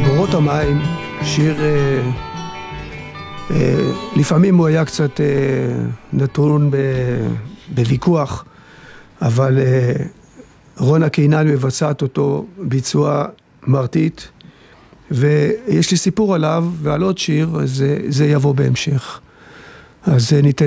גיבורות המים, שיר, לפעמים הוא היה קצת נתון בוויכוח, אבל רונה קינן מבצעת אותו ביצוע מרטיט, ויש לי סיפור עליו ועל עוד שיר, זה יבוא בהמשך. אז ניתן